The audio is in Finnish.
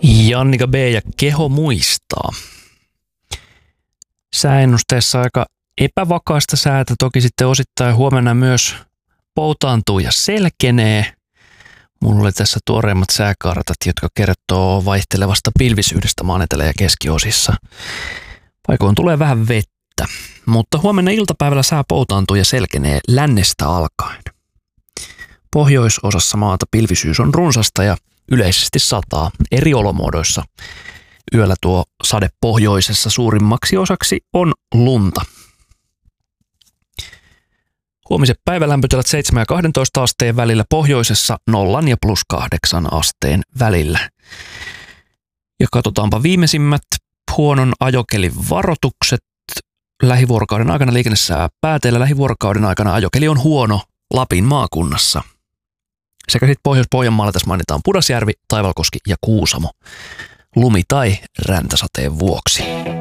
Jannika B. ja keho muistaa. Sääennusteessa aika epävakaista säätä, toki sitten osittain huomenna myös poutaantuu ja selkenee. Mulla oli tässä tuoreimmat sääkartat, jotka kertoo vaihtelevasta pilvisyydestä maan etelä- ja keskiosissa. Paikoin tulee vähän vettä, mutta huomenna iltapäivällä sää poutaantuu ja selkenee lännestä alkaen. Pohjoisosassa maata pilvisyys on runsasta ja yleisesti sataa eri olomuodoissa. Yöllä tuo sade pohjoisessa suurimmaksi osaksi on lunta. Huomiset päivälämpötilat 7 ja 12 asteen välillä, pohjoisessa 0 ja +8 asteen välillä. Ja katsotaanpa viimeisimmät huonon ajokelin varoitukset. Lähivuorokauden aikana liikennesää pääteillä. Lähivuorokauden aikana ajokeli on huono Lapin maakunnassa. Sekä sitten Pohjois-Pohjanmaalla tässä mainitaan Pudasjärvi, Taivalkoski ja Kuusamo lumi- tai räntäsateen vuoksi.